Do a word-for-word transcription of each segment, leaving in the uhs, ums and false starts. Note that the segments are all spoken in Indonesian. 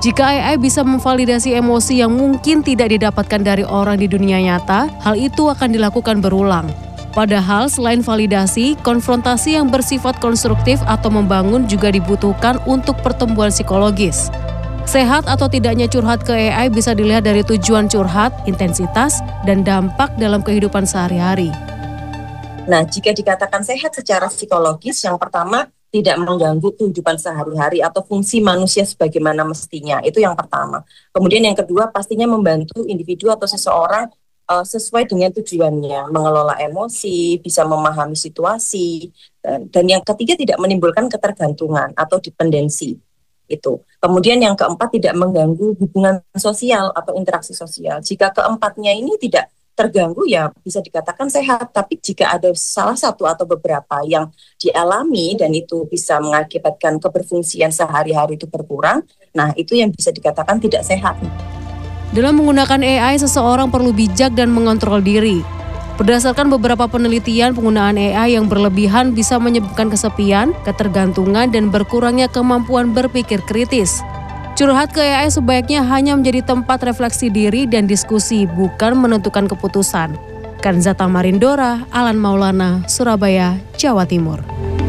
Jika A I bisa memvalidasi emosi yang mungkin tidak didapatkan dari orang di dunia nyata, hal itu akan dilakukan berulang. Padahal selain validasi, konfrontasi yang bersifat konstruktif atau membangun juga dibutuhkan untuk pertumbuhan psikologis. Sehat atau tidaknya curhat ke A I bisa dilihat dari tujuan curhat, intensitas, dan dampak dalam kehidupan sehari-hari. Nah, jika dikatakan sehat secara psikologis, yang pertama tidak mengganggu kehidupan sehari-hari atau fungsi manusia sebagaimana mestinya. Itu yang pertama. Kemudian yang kedua, pastinya membantu individu atau seseorang uh, sesuai dengan tujuannya, mengelola emosi, bisa memahami situasi, dan, dan yang ketiga tidak menimbulkan ketergantungan atau dependensi. Itu. Kemudian yang keempat tidak mengganggu hubungan sosial atau interaksi sosial. Jika keempatnya ini tidak terganggu ya bisa dikatakan sehat. Tapi jika ada salah satu atau beberapa yang dialami dan itu bisa mengakibatkan keberfungsian sehari-hari itu berkurang, nah itu yang bisa dikatakan tidak sehat. Dalam menggunakan A I, seseorang perlu bijak dan mengontrol diri. Berdasarkan beberapa penelitian, penggunaan A I yang berlebihan bisa menyebabkan kesepian, ketergantungan, dan berkurangnya kemampuan berpikir kritis. Curhat ke A I sebaiknya hanya menjadi tempat refleksi diri dan diskusi, bukan menentukan keputusan. Kanza Tamarindora, Alan Maulana, Surabaya, Jawa Timur.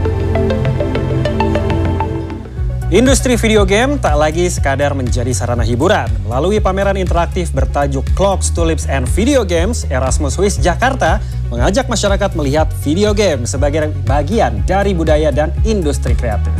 Industri video game tak lagi sekadar menjadi sarana hiburan. Melalui pameran interaktif bertajuk Clocks, Tulips, and Video Games, Erasmus Swiss Jakarta mengajak masyarakat melihat video game sebagai bagian dari budaya dan industri kreatif.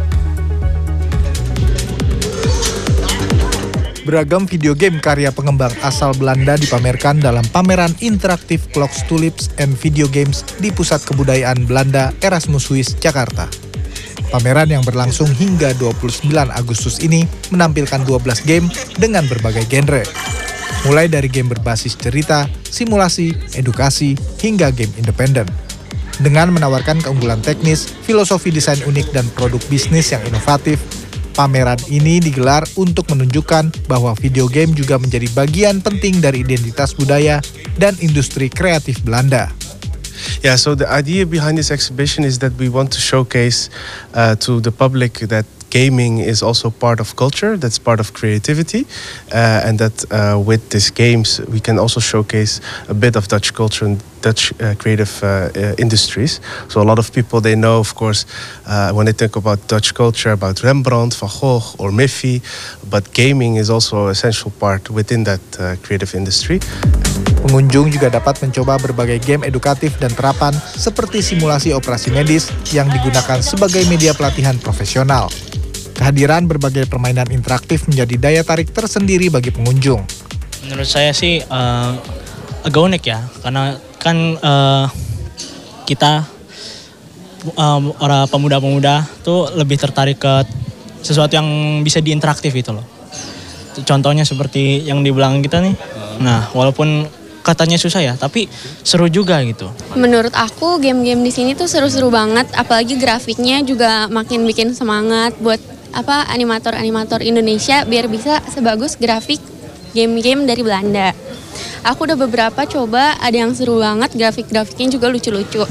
Beragam video game karya pengembang asal Belanda dipamerkan dalam pameran interaktif Clocks, Tulips, and Video Games di Pusat Kebudayaan Belanda Erasmus Swiss Jakarta. Pameran yang berlangsung hingga dua puluh sembilan Agustus ini menampilkan dua belas game dengan berbagai genre. Mulai dari game berbasis cerita, simulasi, edukasi, hingga game independen. Dengan menawarkan keunggulan teknis, filosofi desain unik, dan produk bisnis yang inovatif, pameran ini digelar untuk menunjukkan bahwa video game juga menjadi bagian penting dari identitas budaya dan industri kreatif Belanda. Yeah, so the idea behind this exhibition is that we want to showcase uh, to the public that gaming is also part of culture, that's part of creativity, uh, and that uh, with these games we can also showcase a bit of Dutch culture and Dutch uh, creative uh, uh, industries. So a lot of people, they know, of course, uh, when they think about Dutch culture, about Rembrandt, Van Gogh, or Miffy, but gaming is also an essential part within that uh, creative industry. Pengunjung juga dapat mencoba berbagai game edukatif dan terapan seperti simulasi operasi medis yang digunakan sebagai media pelatihan profesional. Kehadiran berbagai permainan interaktif menjadi daya tarik tersendiri bagi pengunjung. Menurut saya sih uh, agak unik ya, karena kan uh, kita um, orang pemuda-pemuda tuh lebih tertarik ke sesuatu yang bisa diinteraktif gitu loh. Contohnya seperti yang dibilang kita nih. Nah, walaupun katanya susah ya, tapi seru juga gitu. Menurut aku game-game di sini tuh seru-seru banget, apalagi grafiknya juga makin bikin semangat buat apa animator-animator Indonesia biar bisa sebagus grafik game-game dari Belanda. Aku udah beberapa coba, ada yang seru banget, grafik-grafiknya juga lucu-lucu.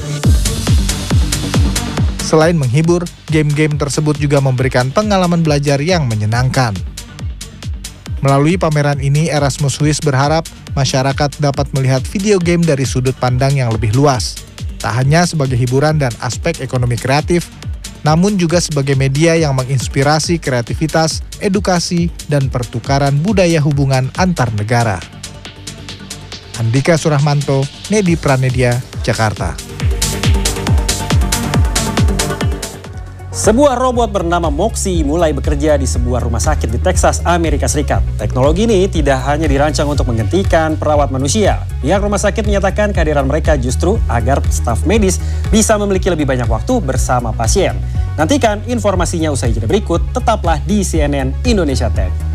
Selain menghibur, game-game tersebut juga memberikan pengalaman belajar yang menyenangkan. Melalui pameran ini, Erasmus Swiss berharap masyarakat dapat melihat video game dari sudut pandang yang lebih luas. Tak hanya sebagai hiburan dan aspek ekonomi kreatif, namun juga sebagai media yang menginspirasi kreativitas, edukasi, dan pertukaran budaya hubungan antar negara. Andika Surahmanto, Nedi Pranedia, Jakarta. Sebuah robot bernama Moxie mulai bekerja di sebuah rumah sakit di Texas, Amerika Serikat. Teknologi ini tidak hanya dirancang untuk menggantikan perawat manusia. Pihak rumah sakit menyatakan kehadiran mereka justru agar staf medis bisa memiliki lebih banyak waktu bersama pasien. Nantikan informasinya usai jeda berikut, tetaplah di C N N Indonesia Tech.